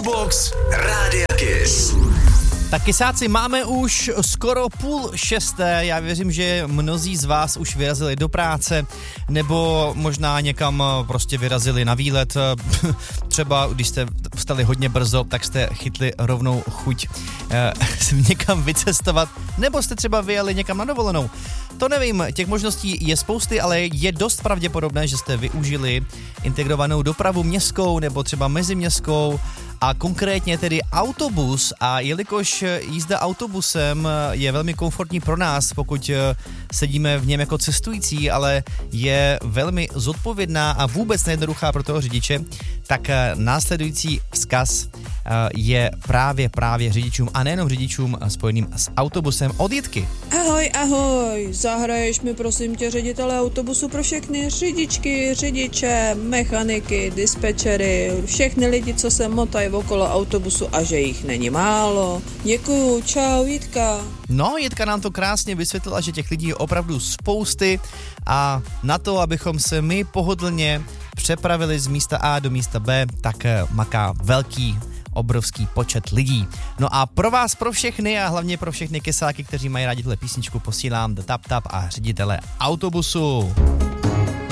Shobox Rádia Kiss. Tak kysáci, máme už skoro 5:30. Já věřím, že mnozí z vás už vyrazili do práce, nebo možná někam prostě vyrazili na výlet. Třeba když jste vstali hodně brzo, tak jste chytli rovnou chuť někam vycestovat, nebo jste třeba vyjeli někam na dovolenou. To nevím, těch možností je spousty, ale je dost pravděpodobné, že jste využili integrovanou dopravu městskou nebo třeba meziměstskou, a konkrétně tedy autobus. A jelikož jízda autobusem je velmi komfortní pro nás, pokud sedíme v něm jako cestující, ale je velmi zodpovědná a vůbec nejednoduchá pro toho řidiče, tak následující vzkaz je právě řidičům, a nejenom řidičům spojeným s autobusem, od Jitky. Ahoj, zahraješ mi prosím tě ředitele autobusu pro všechny řidičky, řidiče, mechaniky, dispečery, všechny lidi, co se motají okolo autobusu a že jich není málo. Děkuju, čau Jitka. No, Jitka nám to krásně vysvětlila, že těch lidí je opravdu spousty a na to, abychom se my pohodlně přepravili z místa A do místa B, tak maká obrovský počet lidí. No a pro vás, pro všechny a hlavně pro všechny kysáky, kteří mají rádi tuhle písničku, posílám The Tap Tap a ředitele autobusu.